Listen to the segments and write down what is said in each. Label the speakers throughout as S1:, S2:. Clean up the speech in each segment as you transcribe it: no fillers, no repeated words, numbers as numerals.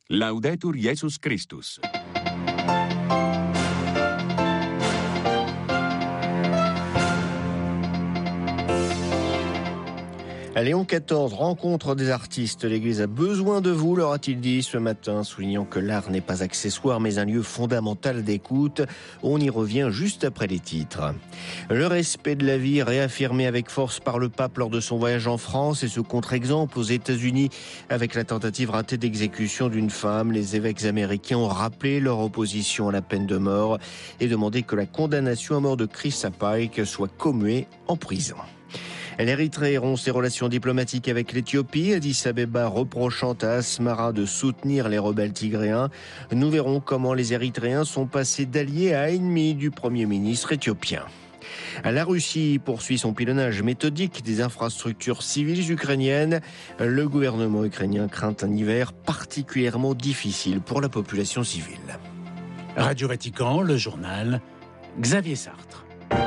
S1: Laudetur Jesus Christus.
S2: Léon XIV rencontre des artistes. L'Église a besoin de vous, leur a-t-il dit ce matin, soulignant que l'art n'est pas accessoire mais un lieu fondamental d'écoute. On y revient juste après les titres. Le respect de la vie réaffirmé avec force par le pape lors de son voyage en France et ce contre-exemple aux États-Unis avec la tentative ratée d'exécution d'une femme. Les évêques américains ont rappelé leur opposition à la peine de mort et demandé que la condamnation à mort de Chris Pike soit commuée en prison. L'Érythrée rompt ses relations diplomatiques avec l'Éthiopie. Addis Abeba reprochant à Asmara de soutenir les rebelles tigréens. Nous verrons comment les Érythréens sont passés d'alliés à ennemis du Premier ministre éthiopien. La Russie poursuit son pilonnage méthodique des infrastructures civiles ukrainiennes. Le gouvernement ukrainien craint un hiver particulièrement difficile pour la population civile.
S3: Radio Vatican, le journal, Xavier Sartre.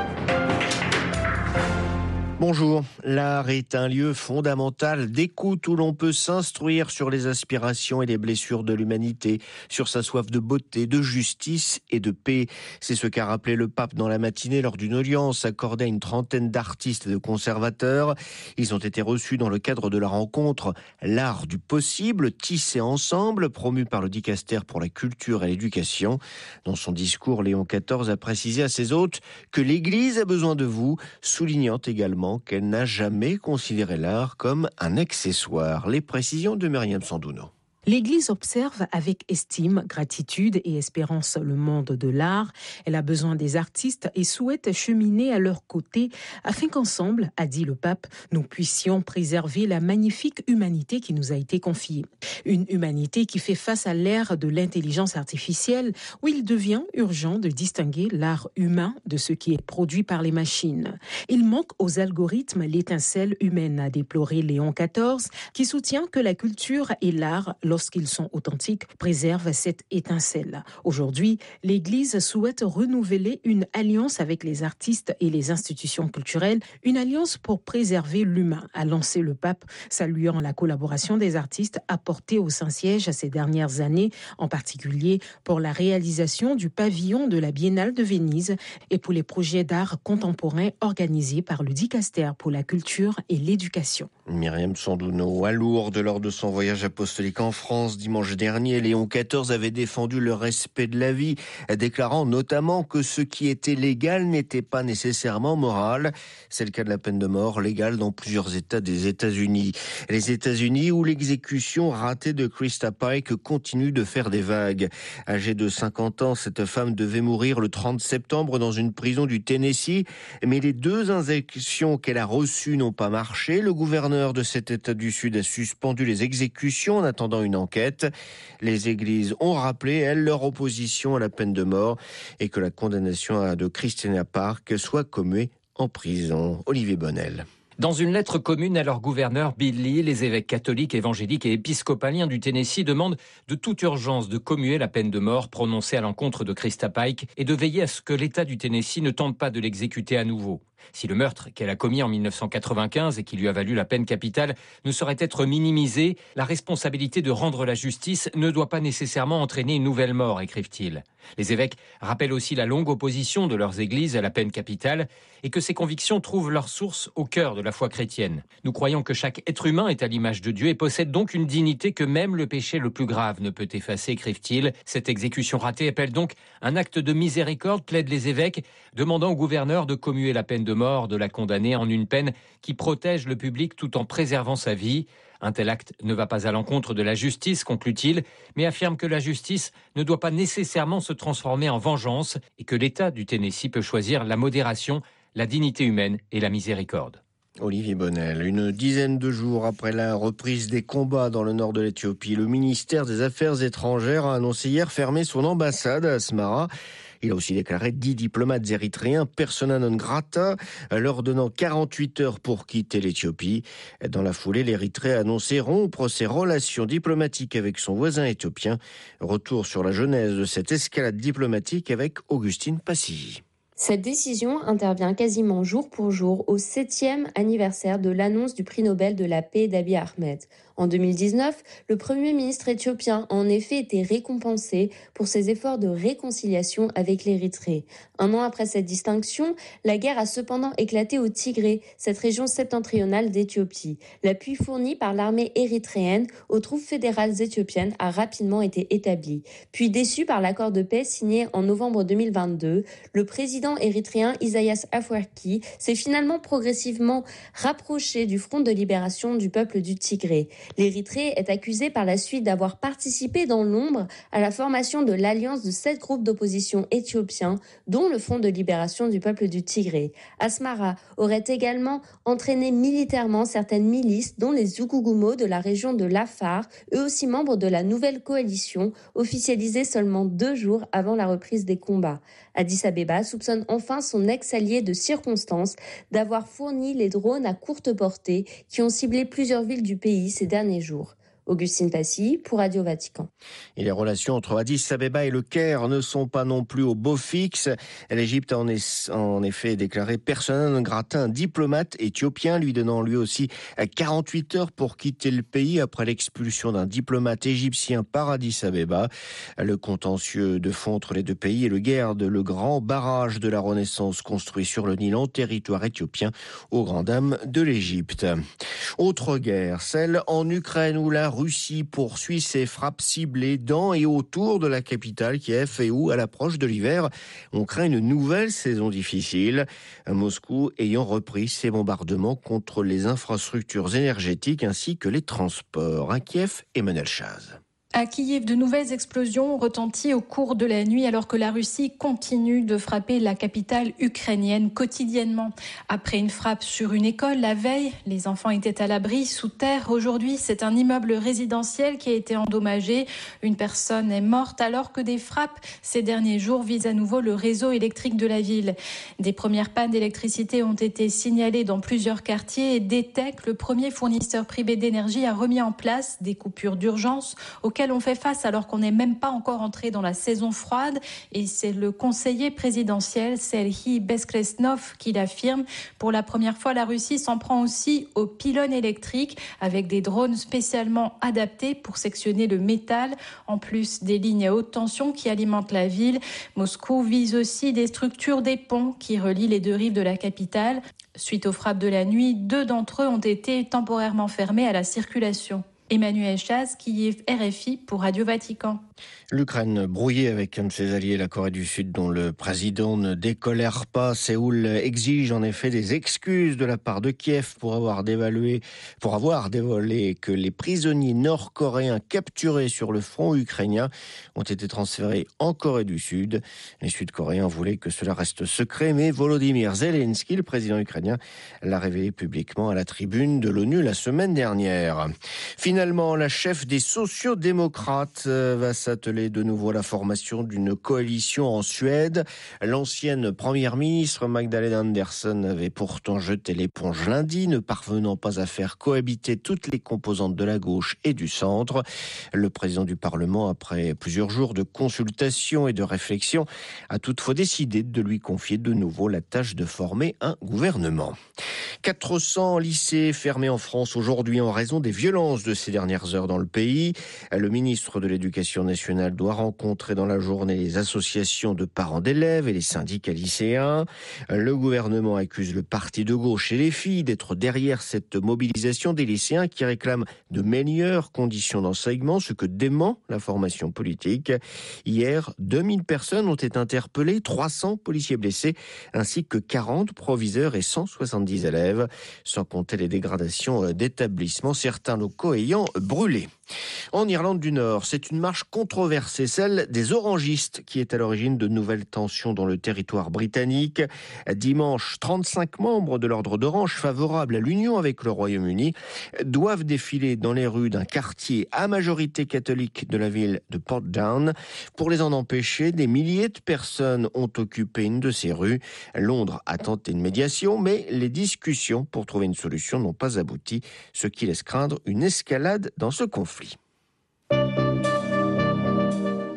S2: Bonjour, l'art est un lieu fondamental d'écoute où l'on peut s'instruire sur les aspirations et les blessures de l'humanité, sur sa soif de beauté, de justice et de paix. C'est ce qu'a rappelé le pape dans la matinée lors d'une audience accordée à une trentaine d'artistes et de conservateurs. Ils ont été reçus dans le cadre de la rencontre L'art du possible, tissé ensemble, promu par le Dicaster pour la culture et l'éducation. Dans son discours, Léon XIV a précisé à ses hôtes que l'Église a besoin de vous, soulignant également qu'elle n'a jamais considéré l'art comme un accessoire. Les précisions de Myriam Sandouno.
S4: L'Église observe avec estime, gratitude et espérance le monde de l'art. Elle a besoin des artistes et souhaite cheminer à leur côté afin qu'ensemble, a dit le pape, nous puissions préserver la magnifique humanité qui nous a été confiée. Une humanité qui fait face à l'ère de l'intelligence artificielle où il devient urgent de distinguer l'art humain de ce qui est produit par les machines. Il manque aux algorithmes l'étincelle humaine, a déploré Léon XIV, qui soutient que la culture et l'art, lorsqu'ils sont authentiques, préservent cette étincelle. Aujourd'hui, l'Église souhaite renouveler une alliance avec les artistes et les institutions culturelles, une alliance pour préserver l'humain, a lancé le pape, saluant la collaboration des artistes apportée au Saint-Siège ces dernières années, en particulier pour la réalisation du pavillon de la Biennale de Venise et pour les projets d'art contemporain organisés par le Dicaster pour la culture et l'éducation.
S2: Myriam Sandouno, à Lourdes, lors de son voyage apostolique en France dimanche dernier, Léon XIV avait défendu le respect de la vie, déclarant notamment que ce qui était légal n'était pas nécessairement moral. C'est le cas de la peine de mort légale dans plusieurs États des États-Unis. Les États-Unis où l'exécution ratée de Krista Pike continue de faire des vagues. Âgée de 50 ans, cette femme devait mourir le 30 septembre dans une prison du Tennessee, mais les 2 injections qu'elle a reçues n'ont pas marché. Le gouverneur de cet État du Sud a suspendu les exécutions en attendant une enquête. Les églises ont rappelé, elles, leur opposition à la peine de mort et que la condamnation de Christina Park soit commuée en prison. Olivier Bonnel.
S5: Dans une lettre commune à leur gouverneur Bill Lee, les évêques catholiques, évangéliques et épiscopaliens du Tennessee demandent de toute urgence de commuer la peine de mort prononcée à l'encontre de Krista Pike et de veiller à ce que l'État du Tennessee ne tente pas de l'exécuter à nouveau. Si le meurtre qu'elle a commis en 1995 et qui lui a valu la peine capitale ne saurait être minimisé, la responsabilité de rendre la justice ne doit pas nécessairement entraîner une nouvelle mort, écrivent-ils. Les évêques rappellent aussi la longue opposition de leurs églises à la peine capitale et que ces convictions trouvent leur source au cœur de la foi chrétienne. Nous croyons que chaque être humain est à l'image de Dieu et possède donc une dignité que même le péché le plus grave ne peut effacer, écrivent-ils. Cette exécution ratée appelle donc un acte de miséricorde, plaident les évêques, demandant au gouverneur de commuer la peine de mort de la condamnée en une peine qui protège le public tout en préservant sa vie. Un tel acte ne va pas à l'encontre de la justice, conclut-il, mais affirme que la justice ne doit pas nécessairement se transformer en vengeance et que l'État du Tennessee peut choisir la modération, la dignité humaine et la miséricorde.
S2: Olivier Bonnel, une dizaine de jours après la reprise des combats dans le nord de l'Éthiopie, le ministère des Affaires étrangères a annoncé hier fermer son ambassade à Asmara. Il a aussi déclaré 10 diplomates érythréens persona non grata, leur donnant 48 heures pour quitter l'Éthiopie. Dans la foulée, l'Érythrée a annoncé rompre ses relations diplomatiques avec son voisin éthiopien. Retour sur la genèse de cette escalade diplomatique avec Augustine Passilly.
S6: Cette décision intervient quasiment jour pour jour au 7e anniversaire de l'annonce du prix Nobel de la paix d'Abiy Ahmed. En 2019, le Premier ministre éthiopien a en effet été récompensé pour ses efforts de réconciliation avec l'Érythrée. Un an après cette distinction, la guerre a cependant éclaté au Tigré, cette région septentrionale d'Éthiopie. L'appui fourni par l'armée érythréenne aux troupes fédérales éthiopiennes a rapidement été établi. Puis déçu par l'accord de paix signé en novembre 2022, le président érythréen Isaias Afwerki s'est finalement progressivement rapproché du front de libération du peuple du Tigré. L'Érythrée est accusée par la suite d'avoir participé dans l'ombre à la formation de l'alliance de 7 groupes d'opposition éthiopiens, dont le Front de libération du peuple du Tigré. Asmara aurait également entraîné militairement certaines milices, dont les Zugugumo de la région de l'Afar, eux aussi membres de la nouvelle coalition, officialisée seulement 2 jours avant la reprise des combats. Addis Abeba soupçonne enfin son ex-allié de circonstance d'avoir fourni les drones à courte portée qui ont ciblé plusieurs villes du pays ces derniers jours. Augustine Passy pour Radio Vatican.
S2: Et les relations entre Addis Abeba et le Caire ne sont pas non plus au beau fixe. L'Égypte a en effet déclaré persona non grata un diplomate éthiopien, lui donnant lui aussi 48 heures pour quitter le pays après l'expulsion d'un diplomate égyptien par Addis Abeba. Le contentieux de fond entre les deux pays est le grand barrage de la Renaissance construit sur le Nil en territoire éthiopien aux grandes dames de l'Égypte. Autre guerre, celle en Ukraine où la Russie poursuit ses frappes ciblées dans et autour de la capitale Kiev et où, à l'approche de l'hiver, on craint une nouvelle saison difficile. Moscou ayant repris ses bombardements contre les infrastructures énergétiques ainsi que les transports. À Kiev, Emmanuel Chaz.
S7: À Kiev, de nouvelles explosions ont retenti au cours de la nuit alors que la Russie continue de frapper la capitale ukrainienne quotidiennement. Après une frappe sur une école la veille, les enfants étaient à l'abri sous terre. Aujourd'hui, c'est un immeuble résidentiel qui a été endommagé. Une personne est morte alors que des frappes ces derniers jours visent à nouveau le réseau électrique de la ville. Des premières pannes d'électricité ont été signalées dans plusieurs quartiers et DTEC, le premier fournisseur privé d'énergie, a remis en place des coupures d'urgence auxquelles on fait face alors qu'on n'est même pas encore entré dans la saison froide. Et c'est le conseiller présidentiel Serhiy Beskresnov qui l'affirme. Pour la première fois, la Russie s'en prend aussi aux pylônes électriques avec des drones spécialement adaptés pour sectionner le métal, en plus des lignes à haute tension qui alimentent la ville. Moscou vise aussi des structures des ponts qui relient les deux rives de la capitale. Suite aux frappes de la nuit, 2 d'entre eux ont été temporairement fermés à la circulation. Emmanuel Chaz, Kiev, RFI pour Radio Vatican.
S2: L'Ukraine brouillée avec un de ses alliés, la Corée du Sud, dont le président ne décolère pas. Séoul exige en effet des excuses de la part de Kiev pour avoir dévoilé que les prisonniers nord-coréens capturés sur le front ukrainien ont été transférés en Corée du Sud. Les Sud-Coréens voulaient que cela reste secret, mais Volodymyr Zelensky, le président ukrainien, l'a révélé publiquement à la tribune de l'ONU la semaine dernière. Finalement, la chef des sociodémocrates va s'atteler de nouveau à la formation d'une coalition en Suède. L'ancienne première ministre Magdalena Andersson avait pourtant jeté l'éponge lundi, ne parvenant pas à faire cohabiter toutes les composantes de la gauche et du centre. Le président du Parlement, après plusieurs jours de consultation et de réflexion, a toutefois décidé de lui confier de nouveau la tâche de former un gouvernement. 400 lycées fermés en France aujourd'hui en raison des violences de ces dernières heures dans le pays. Le ministre de l'Éducation nationale doit rencontrer dans la journée les associations de parents d'élèves et les syndicats lycéens. Le gouvernement accuse le parti de gauche et les filles d'être derrière cette mobilisation des lycéens qui réclament de meilleures conditions d'enseignement, ce que dément la formation politique. Hier, 2000 personnes ont été interpellées, 300 policiers blessés, ainsi que 40 proviseurs et 170 élèves, sans compter les dégradations d'établissements, certains locaux ayant brûlé. En Irlande du Nord, c'est une marche controversée, celle des orangistes, qui est à l'origine de nouvelles tensions dans le territoire britannique. Dimanche, 35 membres de l'Ordre d'Orange, favorables à l'union avec le Royaume-Uni, doivent défiler dans les rues d'un quartier à majorité catholique de la ville de Portdown. Pour les en empêcher, des milliers de personnes ont occupé une de ces rues. Londres a tenté une médiation, mais les discussions pour trouver une solution n'ont pas abouti, ce qui laisse craindre une escalade dans ce conflit.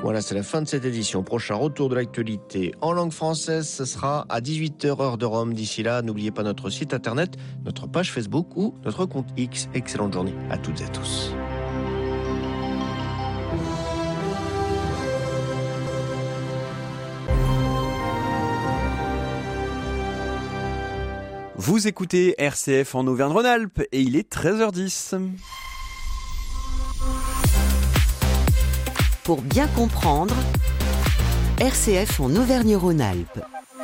S2: Voilà, c'est la fin de cette édition. Prochain retour de l'actualité en langue française, ce sera à 18h heure de Rome. D'ici là, n'oubliez pas notre site internet, notre page Facebook ou notre compte X. Excellente journée à toutes et à tous.
S8: Vous écoutez RCF en Auvergne-Rhône-Alpes et il est 13h10.
S9: Pour bien comprendre, RCF en Auvergne-Rhône-Alpes.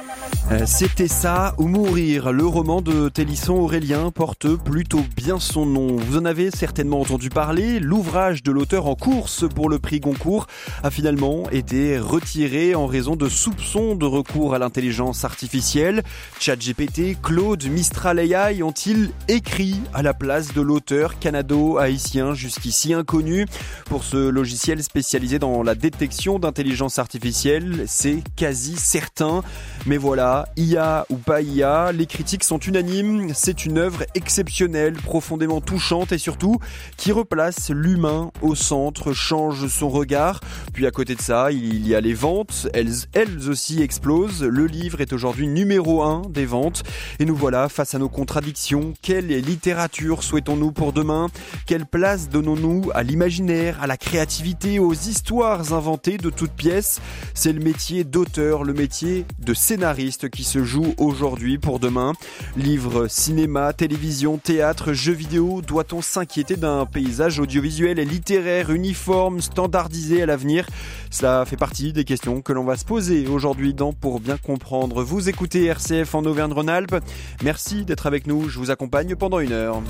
S8: C'était ça ou mourir. Le roman de Télisson Aurélien porte plutôt bien son nom. Vous en avez certainement entendu parler. L'ouvrage de l'auteur en course pour le prix Goncourt a finalement été retiré en raison de soupçons de recours à l'intelligence artificielle. ChatGPT, Claude, Mistral AI ont-ils écrit à la place de l'auteur canado-haïtien jusqu'ici inconnu? Pour ce logiciel spécialisé dans la détection d'intelligence artificielle, c'est quasi certain. Mais voilà, IA ou pas IA, les critiques sont unanimes. C'est une œuvre exceptionnelle, profondément touchante et surtout qui replace l'humain au centre, change son regard. Puis à côté de ça, il y a les ventes. Elles aussi explosent. Le livre est aujourd'hui numéro 1 des ventes. Et nous voilà face à nos contradictions. Quelle littérature souhaitons-nous pour demain? Quelle place donnons-nous à l'imaginaire, à la créativité, aux histoires inventées de toutes pièces? C'est le métier d'auteur, le métier de scénariste qui se joue aujourd'hui pour demain. Livres, cinéma, télévision, théâtre, jeux vidéo, doit-on s'inquiéter d'un paysage audiovisuel et littéraire uniforme, standardisé à l'avenir? Cela fait partie des questions que l'on va se poser aujourd'hui dans Pour bien comprendre. Vous écoutez RCF en Auvergne-Rhône-Alpes. Merci d'être avec nous, je vous accompagne pendant 1 heure.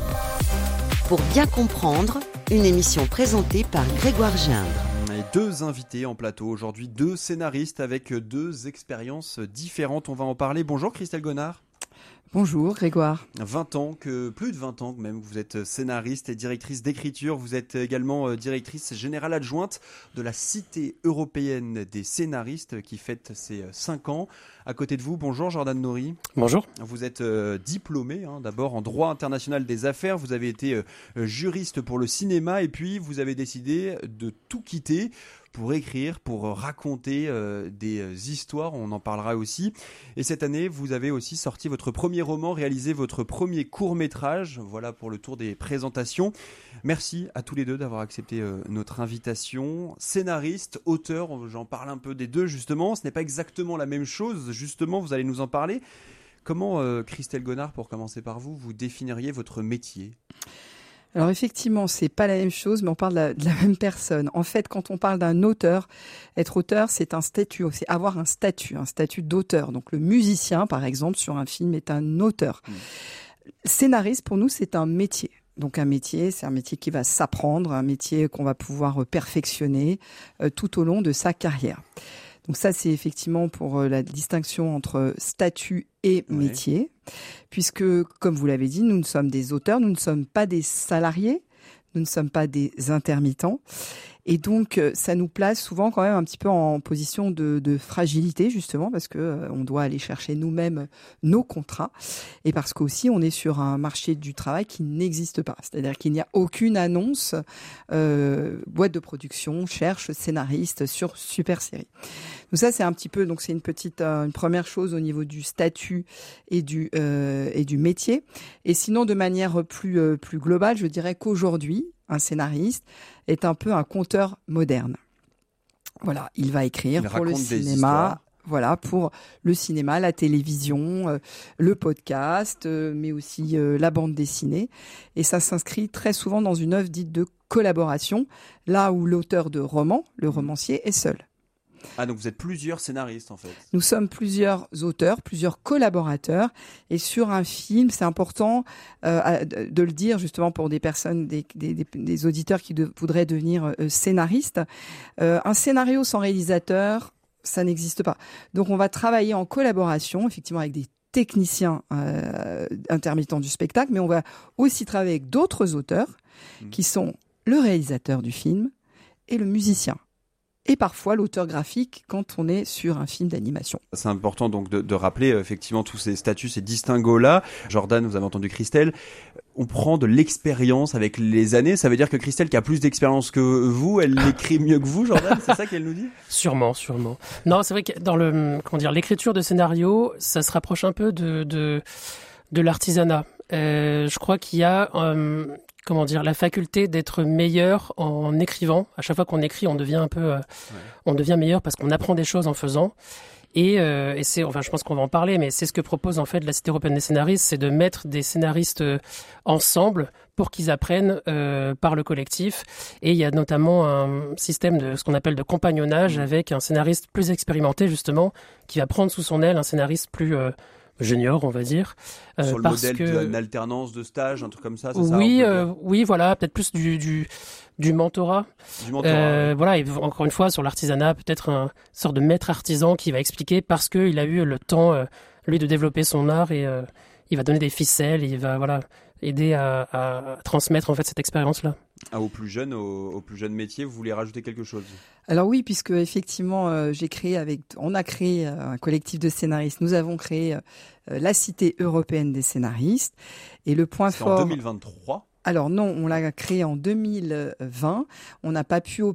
S9: Pour bien comprendre, une émission présentée par Grégoire Gindre.
S8: Et 2 invités en plateau aujourd'hui, 2 scénaristes avec 2 expériences différentes. On va en parler. Bonjour Christelle Gonard.
S10: Bonjour Grégoire.
S8: Plus de 20 ans même, vous êtes scénariste et directrice d'écriture. Vous êtes également directrice générale adjointe de la Cité européenne des scénaristes qui fête ses 5 ans. À côté de vous, bonjour Jordan Nori.
S11: Bonjour.
S8: Vous êtes diplômé d'abord en droit international des affaires. Vous avez été juriste pour le cinéma et puis vous avez décidé de tout quitter pour écrire, pour raconter des histoires, on en parlera aussi. Et cette année, vous avez aussi sorti votre premier roman, réalisé votre premier court-métrage. Voilà pour le tour des présentations. Merci à tous les 2 d'avoir accepté notre invitation. Scénariste, auteur, j'en parle un peu des 2 justement. Ce n'est pas exactement la même chose, justement, vous allez nous en parler. Comment, Christelle Gonard, pour commencer par vous, vous définiriez votre métier ?
S10: Alors effectivement, c'est pas la même chose, mais on parle de la même personne. En fait, quand on parle d'un auteur, être auteur, c'est un statut, c'est avoir un statut d'auteur. Donc le musicien, par exemple, sur un film est un auteur. Scénariste, pour nous, c'est un métier. Donc un métier, c'est un métier qui va s'apprendre, un métier qu'on va pouvoir perfectionner tout au long de sa carrière. Donc ça, c'est effectivement pour la distinction entre statut et métier, puisque, comme vous l'avez dit, nous ne sommes des auteurs, nous ne sommes pas des salariés, nous ne sommes pas des intermittents. Et donc, ça nous place souvent quand même un petit peu en position de fragilité, justement, parce que on doit aller chercher nous-mêmes nos contrats. Et parce qu'aussi, on est sur un marché du travail qui n'existe pas. C'est-à-dire qu'il n'y a aucune annonce, boîte de production cherche scénariste sur super série. Donc ça, c'est un petit peu, donc c'est une première chose au niveau du statut et du métier. Et sinon, de manière plus globale, je dirais qu'aujourd'hui, un scénariste est un peu un conteur moderne. Voilà, il va écrire pour le cinéma, voilà, pour le cinéma, la télévision, le podcast, mais aussi la bande dessinée. Et ça s'inscrit très souvent dans une œuvre dite de collaboration, là où l'auteur de roman, le romancier, est seul.
S8: Ah, donc vous êtes plusieurs scénaristes en fait.
S10: Nous sommes plusieurs auteurs, plusieurs collaborateurs. Et sur un film, c'est important de le dire justement pour des personnes, des auditeurs qui voudraient devenir scénaristes. Un scénario sans réalisateur, ça n'existe pas. Donc on va travailler en collaboration, effectivement avec des techniciens intermittents du spectacle, mais on va aussi travailler avec d'autres auteurs qui sont le réalisateur du film et le musicien. et parfois l'auteur graphique quand on est sur un film d'animation.
S8: C'est important donc de rappeler effectivement tous ces statuts, ces distinguos-là. Jordan, vous avez entendu Christelle, on prend de l'expérience avec les années. Ça veut dire que Christelle, qui a plus d'expérience que vous, elle l'écrit mieux que vous, Jordan, c'est ça qu'elle nous dit ?
S11: Sûrement. Non, c'est vrai que dans l'écriture de scénario, ça se rapproche un peu de l'artisanat. Je crois qu'il y a la faculté d'être meilleur en écrivant. À chaque fois qu'on écrit, on devient on devient meilleur parce qu'on apprend des choses en faisant. Et c'est, je pense qu'on va en parler, mais c'est ce que propose en fait la Cité européenne des scénaristes, c'est de mettre des scénaristes ensemble pour qu'ils apprennent par le collectif. Et il y a notamment un système de ce qu'on appelle de compagnonnage avec un scénariste plus expérimenté justement, qui va prendre sous son aile un scénariste plus junior, on va dire.
S8: Sur le modèle d'une alternance de stage, un truc comme ça, c'est
S11: oui,
S8: ça
S11: oui, voilà, peut-être plus du mentorat. Voilà, et encore une fois, sur l'artisanat, peut-être une sorte de maître artisan qui va expliquer parce qu'il a eu le temps, lui, de développer son art et il va donner des ficelles, il va aider à transmettre en fait cette expérience-là.
S8: Au plus jeune métier, vous voulez rajouter quelque chose ?
S10: Alors oui, puisque effectivement, on a créé un collectif de scénaristes. Nous avons créé la Cité européenne des scénaristes. Et le point fort.
S8: En 2023 ?
S10: Alors non, on l'a créé en 2020. On n'a pas pu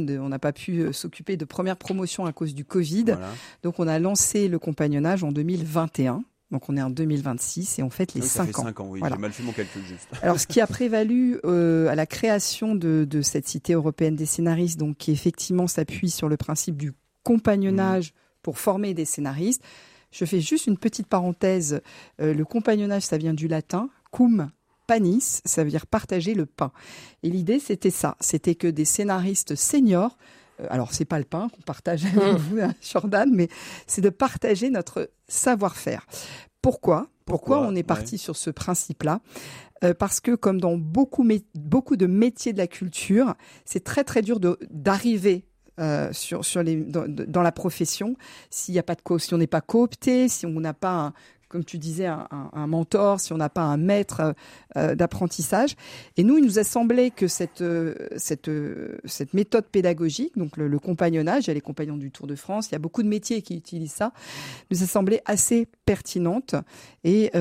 S10: s'occuper de première promotion à cause du Covid. Voilà. Donc on a lancé le compagnonnage en 2021. Donc on est en 2026 et on fête les 5 ans.
S8: Ça fait 5 ans, oui, voilà. J'ai mal fait mon calcul juste.
S10: Alors ce qui a prévalu à la création de cette Cité européenne des scénaristes, donc qui effectivement s'appuie sur le principe du compagnonnage pour former des scénaristes. Je fais juste une petite parenthèse. Le compagnonnage, ça vient du latin cum panis, ça veut dire partager le pain. Et l'idée, c'était que des scénaristes seniors, alors c'est pas le pain qu'on partage avec vous, Jordan, mais c'est de partager notre savoir-faire. Pourquoi on est parti sur ce principe-là ? Parce que comme dans beaucoup de métiers de la culture, c'est très très dur d'arriver dans la profession si on n'est pas coopté, si on n'a pas comme tu disais, un mentor, si on n'a pas un maître d'apprentissage. Et nous, il nous a semblé que cette méthode pédagogique, donc le compagnonnage, il y a les compagnons du Tour de France, il y a beaucoup de métiers qui utilisent ça, nous a semblé assez pertinente et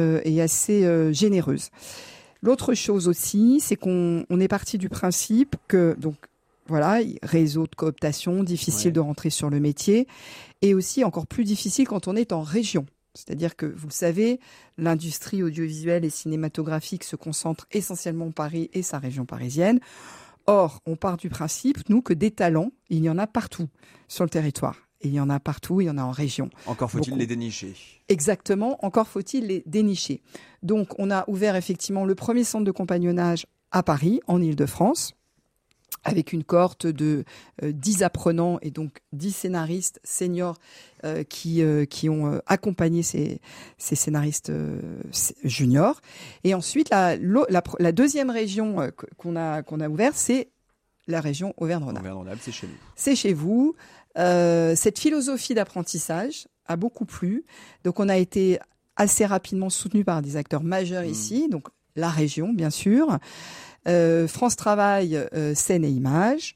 S10: assez généreuse. L'autre chose aussi, c'est qu'on est parti du principe que, donc, voilà, réseau de cooptation, difficile de rentrer sur le métier, et aussi encore plus difficile quand on est en région. C'est-à-dire que, vous le savez, l'industrie audiovisuelle et cinématographique se concentre essentiellement à Paris et sa région parisienne. Or, on part du principe, nous, que des talents, il y en a partout sur le territoire. Et il y en a partout, il y en a en région.
S8: Encore faut-il les dénicher.
S10: Exactement, encore faut-il les dénicher. Donc, on a ouvert effectivement le premier centre de compagnonnage à Paris, en Île-de-France, avec une cohorte de 10 apprenants et donc 10 scénaristes seniors qui ont accompagné ces scénaristes juniors. Et ensuite, la deuxième région qu'on a ouverte, c'est la région Auvergne-Rhône-Alpes.
S8: Auvergne-Rhône-Alpes, c'est chez nous.
S10: C'est chez vous. Cette philosophie d'apprentissage a beaucoup plu. Donc, on a été assez rapidement soutenu par des acteurs majeurs ici, donc la région, bien sûr. France Travail, Scène et Images,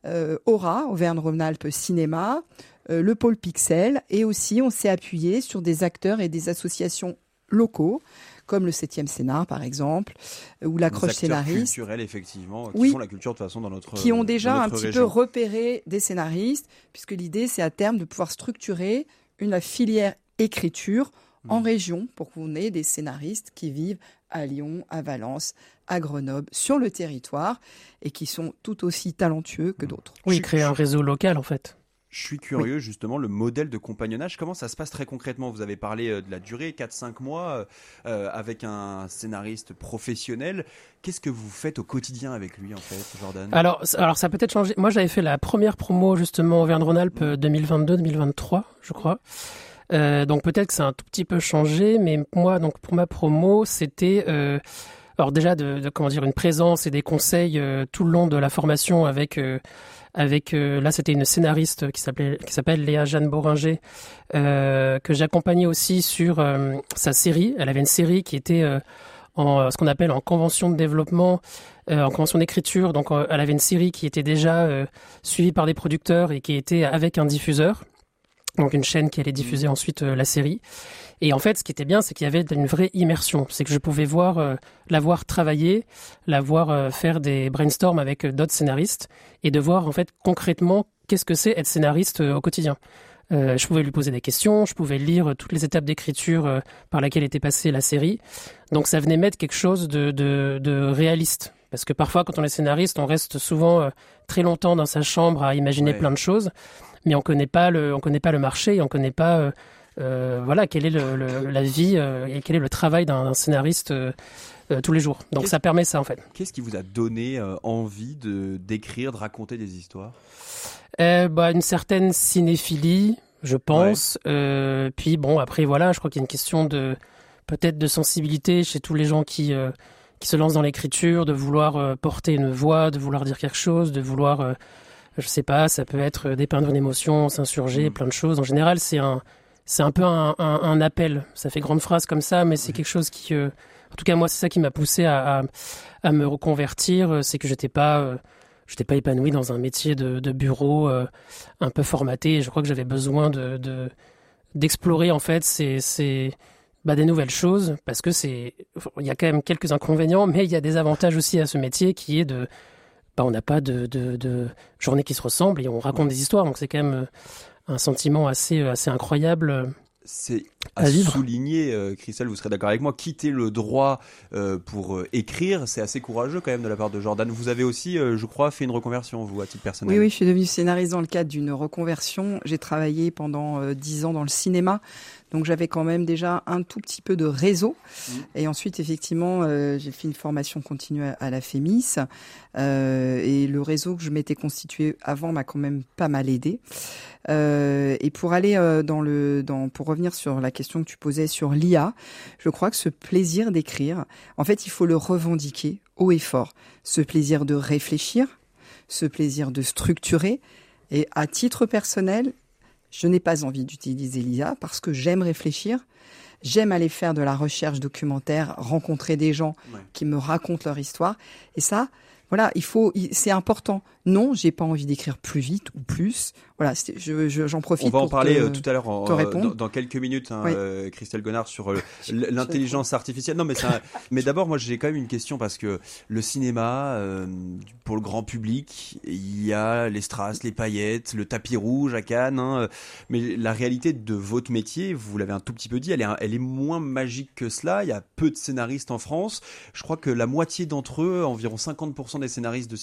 S10: Aura, Auvergne-Rhône-Alpes Cinéma, le pôle Pixel, et aussi on s'est appuyé sur des acteurs et des associations locaux, comme le 7e Scénar par exemple, ou la Croche Scénariste.
S8: Culturels effectivement, qui font la culture de toute façon dans notre
S10: qui ont déjà un
S8: région.
S10: Petit peu repéré des scénaristes, puisque l'idée c'est à terme de pouvoir structurer une filière écriture en région pour qu'on ait des scénaristes qui vivent à Lyon, à Valence, à Grenoble, sur le territoire, et qui sont tout aussi talentueux que d'autres.
S11: Oui, créer un réseau local en fait.
S8: Je suis curieux, justement, le modèle de compagnonnage, comment ça se passe très concrètement ? Vous avez parlé de la durée, 4-5 mois, avec un scénariste professionnel. Qu'est-ce que vous faites au quotidien avec lui, en fait, Jordan ?
S11: Alors ça a peut-être changé. Moi, j'avais fait la première promo, justement, Auvergne-Rhône-Alpes 2022-2023, je crois. Donc peut-être que ça a un tout petit peu changé, mais moi, donc pour ma promo, c'était alors déjà une présence et des conseils tout le long de la formation avec là c'était une scénariste qui s'appelle Léa Jeanne Boringer, que j'accompagnais aussi sur sa série. Elle avait une série qui était en ce qu'on appelle en convention de développement, en convention d'écriture. Donc elle avait une série qui était déjà suivie par des producteurs et qui était avec un diffuseur. Donc une chaîne qui allait diffuser ensuite la série. Et en fait, ce qui était bien, c'est qu'il y avait une vraie immersion. C'est que je pouvais la voir travailler, la voir faire des brainstorms avec d'autres scénaristes et de voir en fait concrètement qu'est-ce que c'est être scénariste au quotidien. Je pouvais lui poser des questions, je pouvais lire toutes les étapes d'écriture par laquelle était passée la série. Donc ça venait mettre quelque chose de réaliste. Parce que parfois, quand on est scénariste, on reste souvent très longtemps dans sa chambre à imaginer plein de choses, mais on connaît pas le marché, on connaît pas quelle est la vie et quel est le travail d'un scénariste tous les jours. Donc ça permet ça en fait.
S8: Qu'est-ce qui vous a donné envie d'écrire, de raconter des histoires ?
S11: Une certaine cinéphilie, je pense. Puis bon, après voilà, je crois qu'il y a une question peut-être de sensibilité chez tous les gens qui se lancent dans l'écriture, de vouloir porter une voix, de vouloir dire quelque chose, de vouloir, je sais pas, ça peut être dépeindre une émotion, s'insurger, plein de choses. En général, c'est un peu un appel. Ça fait grande phrase comme ça, mais c'est quelque chose qui, en tout cas moi, c'est ça qui m'a poussé à me reconvertir. C'est que j'étais pas épanoui dans un métier de bureau un peu formaté. Je crois que j'avais besoin d'explorer en fait des nouvelles choses, parce que il y a quand même quelques inconvénients, mais il y a des avantages aussi à ce métier qui est on n'a pas de journée qui se ressemble et on raconte des histoires, donc c'est quand même un sentiment assez incroyable.
S8: C'est à souligner, Christelle, vous serez d'accord avec moi, quitter le droit pour écrire, c'est assez courageux quand même de la part de Jordan. Vous avez aussi, je crois, fait une reconversion, vous, à titre personnel.
S10: Oui, je suis devenue scénariste dans le cadre d'une reconversion. J'ai travaillé pendant 10 ans dans le cinéma, donc j'avais quand même déjà un tout petit peu de réseau. Et ensuite, effectivement, j'ai fait une formation continue à la FEMIS. Et le réseau que je m'étais constitué avant m'a quand même pas mal aidé. Et pour aller pour revenir sur la question que tu posais sur l'IA, je crois que ce plaisir d'écrire, en fait, il faut le revendiquer haut et fort. Ce plaisir de réfléchir, ce plaisir de structurer. Et à titre personnel, je n'ai pas envie d'utiliser l'IA parce que j'aime réfléchir. J'aime aller faire de la recherche documentaire, rencontrer des gens qui me racontent leur histoire. Et ça, voilà, c'est important. Non, j'ai pas envie d'écrire plus vite ou plus. Voilà, j'en profite.
S8: On va en parler tout à l'heure
S10: dans
S8: quelques minutes, Christelle Gonard, sur l'intelligence artificielle. Non, mais d'abord, moi, j'ai quand même une question parce que le cinéma, pour le grand public, il y a les strass, les paillettes, le tapis rouge à Cannes. Mais la réalité de votre métier, vous l'avez un tout petit peu dit, elle est moins magique que cela. Il y a peu de scénaristes en France. Je crois que la moitié d'entre eux, environ 50% des scénaristes de